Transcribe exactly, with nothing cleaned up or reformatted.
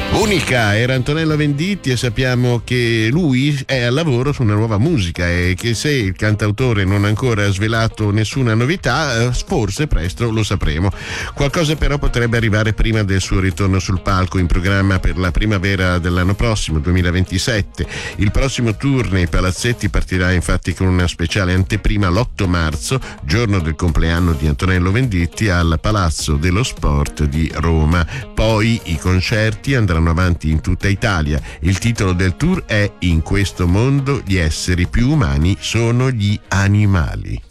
Unica era Antonello Venditti e sappiamo che lui è al lavoro su una nuova musica e che se il cantautore non ha ancora svelato nessuna novità, forse presto lo sapremo. Qualcosa però potrebbe arrivare prima del suo ritorno sul palco, in programma per la primavera dell'anno prossimo, duemilaventisette. Il prossimo tour nei palazzetti partirà infatti con una speciale anteprima l'otto marzo, giorno del compleanno di Antonello Venditti, al Palazzo dello Sport di Roma. Poi i concerti andranno avanti in tutta Italia. Il titolo del tour è In questo mondo gli esseri più umani sono gli animali.